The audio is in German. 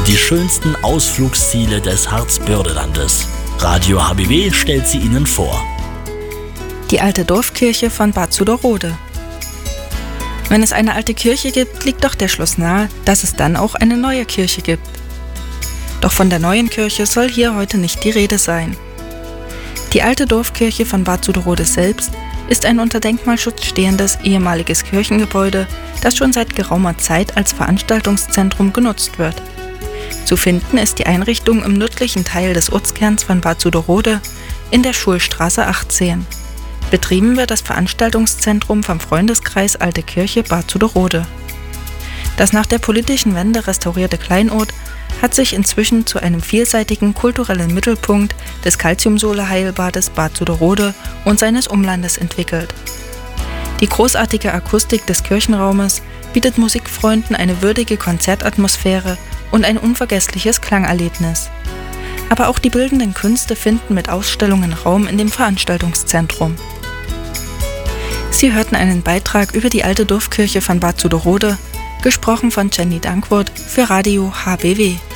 die schönsten Ausflugsziele des Harzbördelandes. Radio HBW stellt sie Ihnen vor. Die alte Dorfkirche von Bad Zuderrode. Wenn es eine alte Kirche gibt, liegt doch der Schluss nahe, dass es dann auch eine neue Kirche gibt. Doch von der neuen Kirche soll hier heute nicht die Rede sein. Die alte Dorfkirche von Bad Zuderrode selbst ist ein unter Denkmalschutz stehendes ehemaliges Kirchengebäude, das schon seit geraumer Zeit als Veranstaltungszentrum genutzt wird. Zu finden ist die Einrichtung im nördlichen Teil des Ortskerns von Bad Zuderrode in der Schulstraße 18. Betrieben wird das Veranstaltungszentrum vom Freundeskreis Alte Kirche Bad Zuderrode. Das nach der politischen Wende restaurierte Kleinod hat sich inzwischen zu einem vielseitigen kulturellen Mittelpunkt des Calciumsohle-Heilbades Bad Zuderrode und seines Umlandes entwickelt. Die großartige Akustik des Kirchenraumes bietet Musikfreunden eine würdige Konzertatmosphäre und ein unvergessliches Klangerlebnis. Aber auch die bildenden Künste finden mit Ausstellungen Raum in dem Veranstaltungszentrum. Sie hörten einen Beitrag über die alte Dorfkirche von Bad Zuderrode, gesprochen von Jenny Dankwort für Radio HBW.